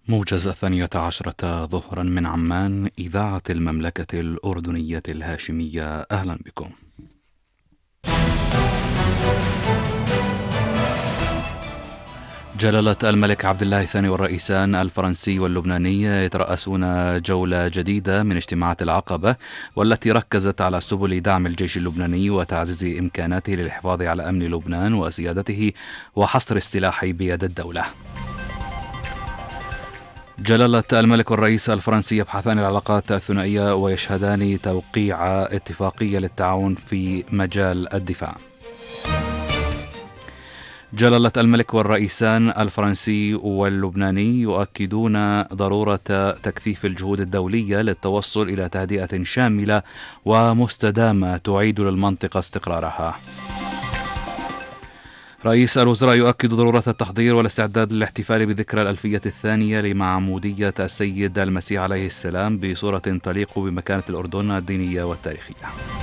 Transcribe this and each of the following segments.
موجز 12 ظهرا من عمان، إذاعة المملكة الأردنية الهاشمية. أهلا بكم. جلالة الملك عبد الله الثاني والرئيسان الفرنسي واللبناني يترأسون جولة جديدة من اجتماعات العقبة، والتي ركزت على سبل دعم الجيش اللبناني وتعزيز إمكاناته للحفاظ على أمن لبنان وسيادته وحصر السلاح بيد الدولة. جلالة الملك والرئيس الفرنسي يبحثان العلاقات الثنائية ويشهدان توقيع اتفاقية للتعاون في مجال الدفاع. جلالة الملك والرئيسان الفرنسي واللبناني يؤكدون ضرورة تكثيف الجهود الدولية للتوصل إلى تهدئة شاملة ومستدامة تعيد للمنطقة استقرارها. رئيس الوزراء يؤكد ضرورة التحضير والاستعداد للاحتفال بذكرى الألفية الثانية لمعمودية السيد المسيح عليه السلام بصورة تليق بمكانة الأردن الدينية والتاريخية.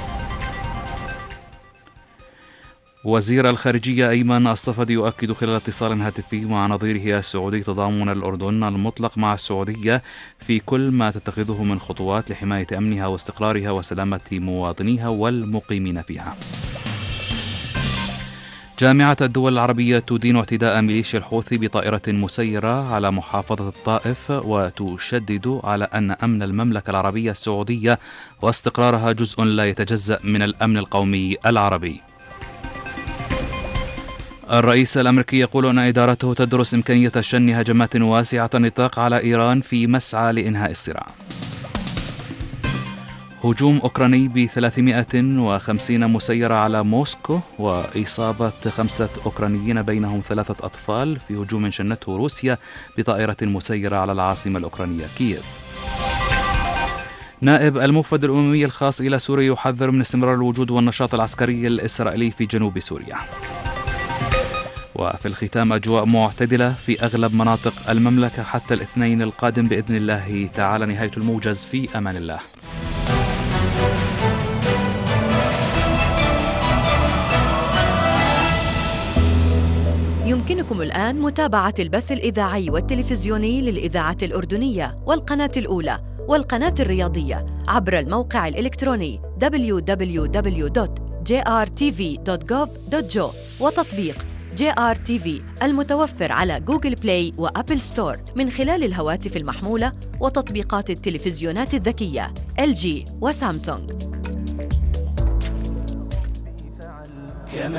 وزير الخارجية أيمن الصفدي يؤكد خلال اتصال هاتفي مع نظيره السعودي تضامن الأردن المطلق مع السعودية في كل ما تتخذه من خطوات لحماية أمنها واستقرارها وسلامة مواطنيها والمقيمين فيها. جامعة الدول العربية تدين اعتداء ميليشيا الحوثي بطائرة مسيرة على محافظة الطائف، وتشدد على أن أمن المملكة العربية السعودية واستقرارها جزء لا يتجزأ من الأمن القومي العربي. الرئيس الأمريكي يقول أن إدارته تدرس إمكانية شن هجمات واسعة النطاق على إيران في مسعى لإنهاء الصراع. هجوم أوكراني ب350 مسيرة على موسكو، وإصابة 5 أوكرانيين بينهم 3 أطفال في هجوم شنته روسيا بطائرة مسيرة على العاصمة الأوكرانية كييف. نائب الموفد الأممي الخاص إلى سوريا يحذر من استمرار الوجود والنشاط العسكري الإسرائيلي في جنوب سوريا. وفي الختام أجواء معتدلة في أغلب مناطق المملكة حتى الاثنين القادم بإذن الله تعالى. نهاية الموجز، في أمان الله. يمكنكم الآن متابعة البث الإذاعي والتلفزيوني للإذاعة الأردنية والقناة الأولى والقناة الرياضية عبر الموقع الإلكتروني www.jrtv.gov.jo وتطبيق JRTV المتوفر على جوجل بلاي وأبل ستور من خلال الهواتف المحمولة وتطبيقات التلفزيونات الذكية LG وسامسونج.